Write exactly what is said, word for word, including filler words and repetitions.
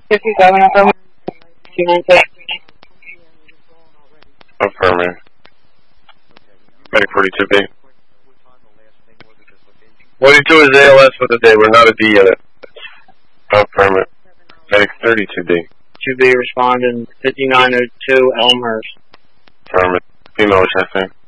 fifty-seven, affirmative. Affirmative. Medic forty-two B. forty-two is A L S for the day. We're not a D unit. Affirmative. Medic thirty-two B. two B responding fifty-nine oh two Elmhurst. Affirmative. Female chest name.